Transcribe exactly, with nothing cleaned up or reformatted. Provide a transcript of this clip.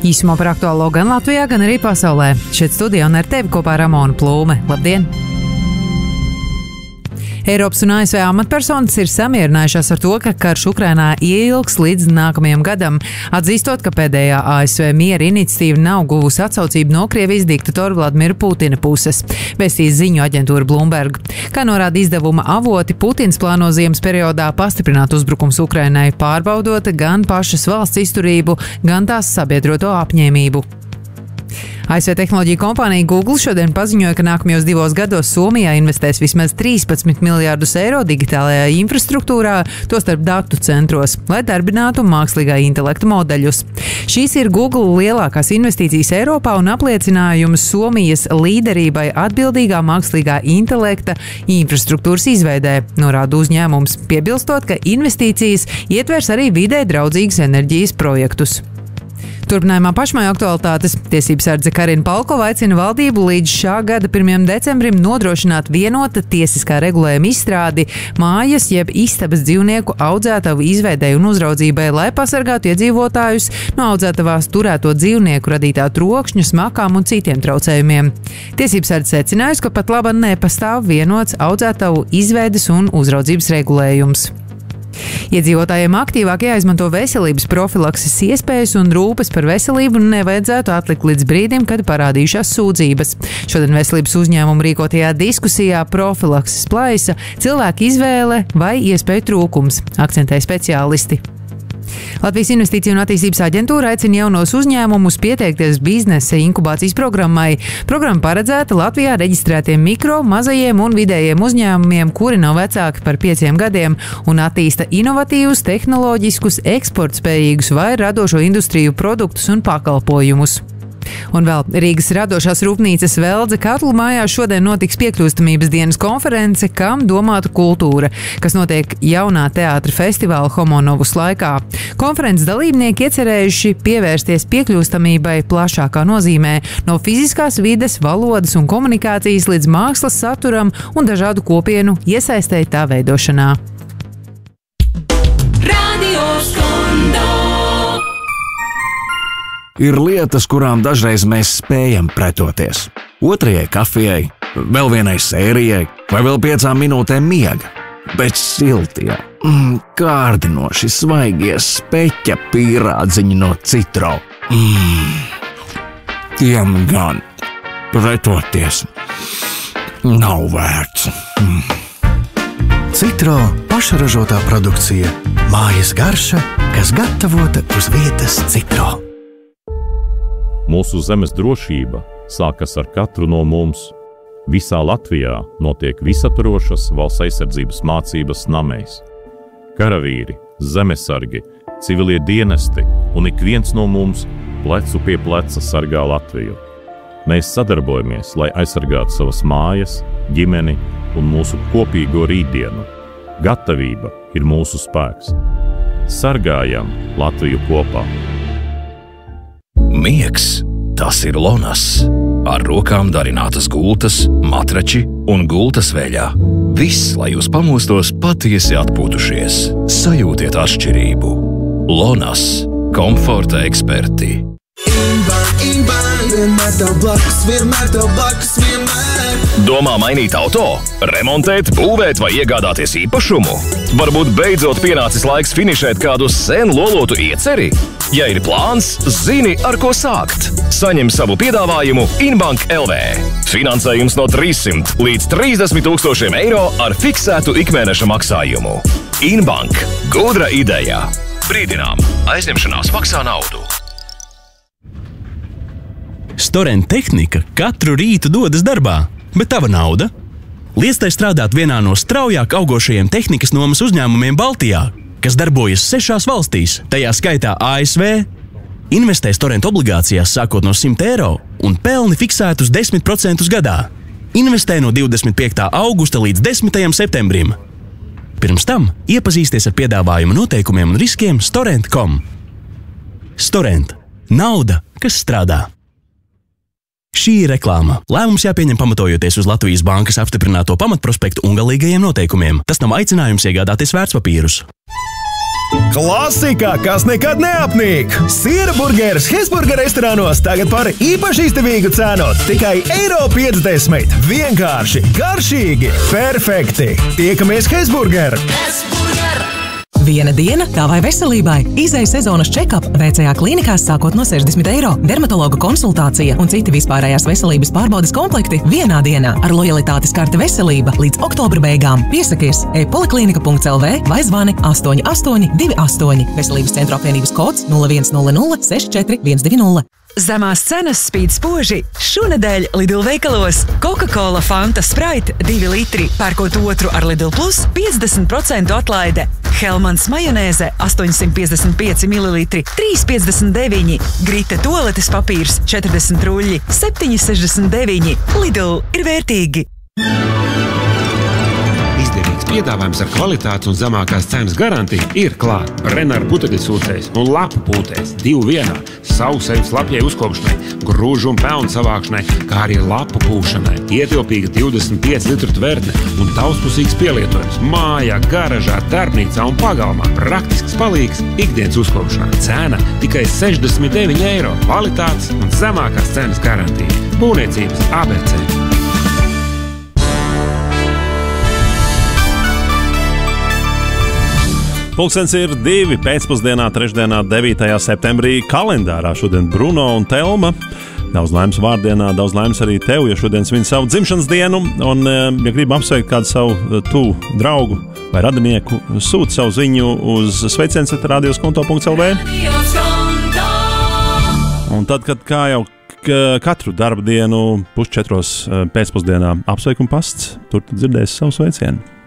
Īsumā par aktuālo gan Latvijā, gan arī pasaulē. Šeit studijā un ar tevi kopā Ramona Plūme. Labdien! Eiropas un A S V amatpersonas ir samierinājušās ar to, ka karš Ukrainā ieilgs līdz nākamajam gadam, atzīstot, ka pēdējā A S V miera iniciatīva nav guvusi atsaucību no Krievijas diktatora Vladimira Putina puses, vēstīs ziņu aģentūra Bloomberg. Kā norāda izdevuma avoti, Putins plāno ziemas periodā pastiprināt uzbrukums Ukrainai, pārbaudot gan pašas valsts izturību, gan tās sabiedroto apņēmību. A S V tehnoloģija kompānija Google šodien paziņoja, ka nākamajos divos gados Somijā investēs vismaz trīspadsmit miljārdus eiro digitālajā infrastruktūrā, tostarp datu centros, lai darbinātu mākslīgā intelekta modeļus. Šīs ir Google lielākās investīcijas Eiropā un apliecinājums Somijas līderībai atbildīgā mākslīgā intelekta infrastruktūras izveidē, norāda uzņēmums, piebilstot, ka investīcijas ietvers arī vidē draudzīgas enerģijas projektus. Turpinājumā pašmāju aktualitātes. Tiesības sardze Karina Palkova aicina valdību līdz šā gada pirmajam decembrim nodrošināt vienota tiesiskā regulējuma izstrādi mājas jeb istabas dzīvnieku audzētavu izveidei un uzraudzībai, lai pasargātu iedzīvotājus no audzētavās turēto dzīvnieku radītā trokšņa, smakām un citiem traucējumiem. Tiesības sardze secinājusi, ka pat laba nepastāv vienots audzētavu izveides un uzraudzības regulējums. Iedzīvotājiem aktīvāk jāizmanto veselības profilakses iespējas un rūpes par veselību nevajadzētu atlikt līdz brīdim, kad parādījušās sūdzības. Šodien veselības uzņēmumu rīkotajā diskusijā profilakses plaisa, cilvēku izvēle vai iespēju trūkums, akcentē speciālisti. Latvijas Investīciju un attīstības aģentūra aicina jaunos uzņēmumus pieteikties biznesa inkubācijas programmai. Programma paredzēta Latvijā reģistrētiem mikro, mazajiem un vidējiem uzņēmumiem, kuri nav vecāki par pieciem gadiem un attīsta inovatīvus, tehnoloģiskus, eksportspējīgus vai radošo industriju produktus un pakalpojumus. Un vēl Rīgas radošās rūpnīcas Veldze Katlu mājās šodien notiks piekļūstamības dienas konference, kam domāta kultūra, kas notiek jaunā teātra festivāla Homonovus laikā. Konferences dalībnieki iecerējuši pievērsties piekļūstamībai plašākā nozīmē, no fiziskās vides, valodas un komunikācijas līdz mākslas saturam un dažādu kopienu iesaistē tā veidošanā. Radio Skondo. Ir lietas, kurām dažreiz mēs spējam pretoties. Otrajai kafijai, vēl vienai sērijai vai vēl piecām minūtēm miega. Bet siltie, mm, kārdinoši svaigie speķa pīrādziņi no Citro. Mm, tiem gan pretoties nav vērts. Mm. Citro pašražotā produkcija. Mājas garša, kas gatavota uz vietas Citro. Mūsu zemes drošība sākas ar katru no mums. Visā Latvijā notiek visaptvarošas valsts aizsardzības mācības namēs. Karavīri, zemesargi, civilie dienesti un ik viens no mums plecu pie pleca sargā Latviju. Mēs sadarbojamies, lai aizsargātu savas mājas, ģimeni un mūsu kopīgo rītdienu. Gatavība ir mūsu spēks. Sargājam Latviju kopā! Miegs, tas ir Lonas. Ar rokām darinātas gultas, matrači un gultas veļā. Viss, lai jūs pamostos patiesi atpūtušies. Sajūtiet atšķirību. Lonas. Komforta eksperti. Inbank, Inbank, vienmēr tev blakus, vienmēr tev blakus, vienmēr. Domā mainīt auto, remontēt, būvēt vai iegādāties īpašumu? Varbūt beidzot pienācis laiks finišēt kādu sen lolotu ieceri? Ja ir plāns, zini, ar ko sākt. Saņem savu piedāvājumu Inbank L V. Finansējums no trīssimt līdz trīsdesmit tūkstošiem eiro ar fiksētu ikmēneša maksājumu. Inbank. Gudra ideja. Brīdinām, aizņemšanās maksā naudu. Storent tehnika katru rītu dodas darbā, bet tava nauda? Liec tai strādāt vienā no straujāk augošajiem tehnikas nomas uzņēmumiem Baltijā, kas darbojas sešās valstīs, tajā skaitā A S V. Investē Storent obligācijās sākot no simt eiro un pelni fiksētus desmit procentus gadā. Investē no divdesmit piektā augusta līdz desmitajam septembrim. Pirms tam iepazīsties ar piedāvājumu noteikumiem un riskiem storent punktu com. Storent. Nauda, kas strādā. Šī ir reklāma. Lēmums jāpieņem pamatojoties uz Latvijas bankas apstiprināto pamatprospektu un galīgajiem noteikumiem. Tas nav aicinājums iegādāties vērtspapīrus. Klasika, kas nekad neapnīk! Siera burgeris Hesburger restorānos tagad par īpaši izdevīgu cenu - tikai eiro piecdesmit. Vienkārši, garšīgi, perfekti! Tiekamies Hesburger! Viena diena tavai veselībai. Izēja sezonas check-up V C A klīnikās sākot no sešdesmit eiro. Dermatologa konsultācija un citi vispārējās veselības pārbaudes komplekti vienā dienā ar lojalitātes karte veselība līdz oktobra beigām. Piesakies e-poliklinika punkts L V vai zvani astoņi astoņi divi astoņi. Veselības centra apvienības kods nulle viens nulle nulle seši četri viens divi nulle. Zemās cenas spīd spoži. Šonedēļ Lidl veikalos Coca-Cola Fanta Sprite divi litri, pērkot otru ar Lidl Plus piecdesmit procentu atlaide. Helmans majonēze astoņsimt piecdesmit pieci mililitri, trīs piecdesmit deviņi. Grita toaletes papīrs četrdesmit ruļļi, septiņi sešdesmit deviņi. Lidl ir vērtīgi. Izdevīgs piedāvājums ar kvalitātes un zemākās cenas garantiju ir klāt. Renāra putekļsūcējs un lapu pūtējs divu vienā, sausējums lapjai uzkopšanai, grūžu un pelnu savākšanai, kā arī lapu pūšanai. Ietilpīga divdesmit pieci litru tvertne un daudzpusīgs pielietojums mājā, garažā, darbnīcā un pagalmā. Praktisks palīgs ikdienas uzkopšanā. Cena tikai sešdesmit deviņi eiro. Kvalitātes un zemākās cenas garantija. Būvniecības A B C. Pulkstens ir divi pēcpusdienā, trešdienā, devītajā septembrī kalendārā. Šodien Bruno un Telma. Daudz laimes vārdienā, daudz laimes arī tev, jo šodien svin savu dzimšanas dienu. Un, ja gribi apsveikt kādu savu tuvu draugu vai radinieku, sūti savu ziņu uz sveiciens at radioskonto punkts L V. Un tad, kad kā jau katru darba dienu pusčetros pēcpusdienā apsveikuma pasts, tur dzirdēsi savu sveicienu.